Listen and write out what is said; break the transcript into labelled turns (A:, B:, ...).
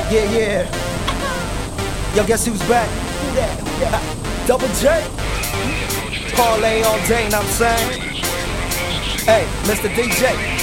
A: Yeah, yeah. Yo, guess who's back? Who that? Who that? Double J. Parlay all day, know what I'm saying? Hey, Mr. DJ.